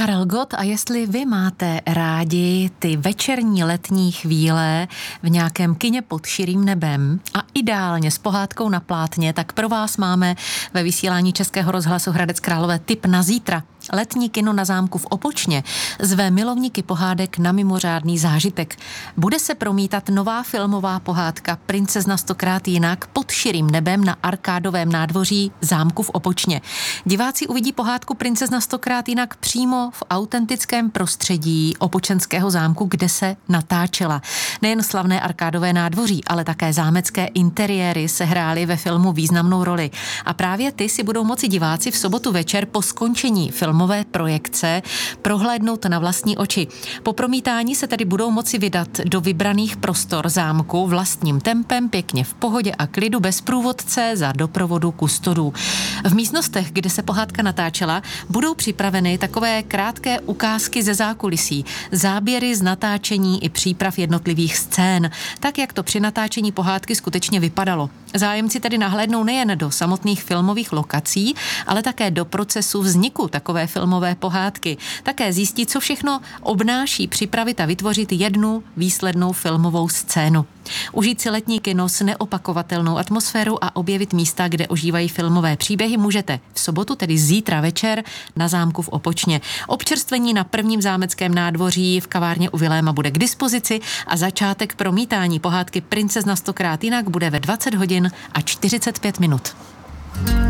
Karel Gott, a jestli vy máte rádi ty večerní letní chvíle v nějakém kině pod širým nebem a ideálně s pohádkou na plátně, tak pro vás máme ve vysílání Českého rozhlasu Hradec Králové tip na zítra. Letní kino na zámku v Opočně zve milovníky pohádek na mimořádný zážitek. Bude se promítat nová filmová pohádka Princezna stokrát jinak pod širým nebem na arkádovém nádvoří zámku v Opočně. Diváci uvidí pohádku Princezna stokrát jinak přímo v autentickém prostředí opočenského zámku, kde se natáčela. Nejen slavné arkádové nádvoří, ale také zámecké interiéry se hrály ve filmu významnou roli. A právě ty si budou moci diváci v sobotu večer po skončení filmové projekce prohlédnout na vlastní oči. Po promítání se tedy budou moci vydat do vybraných prostor zámku vlastním tempem, pěkně v pohodě a klidu, bez průvodce, za doprovodu kustodů. V místnostech, kde se pohádka natáčela, budou připraveny takové krátké ukázky ze zákulisí, záběry z natáčení i příprav jednotlivých scén, tak jak to při natáčení pohádky skutečně vypadalo. Zájemci tedy nahlédnou nejen do samotných filmových lokací, ale také do procesu vzniku takové filmové pohádky. Také zjistí, co všechno obnáší připravit a vytvořit jednu výslednou filmovou scénu. Užít si letní kino s neopakovatelnou atmosférou a objevit místa, kde ožívají filmové příběhy, můžete v sobotu, tedy zítra večer, na zámku v Opočně. Občerstvení na prvním zámeckém nádvoří v kavárně u Viléma bude k dispozici a začátek promítání pohádky Princezna stokrát jinak bude ve 20 hodin a 45 minut.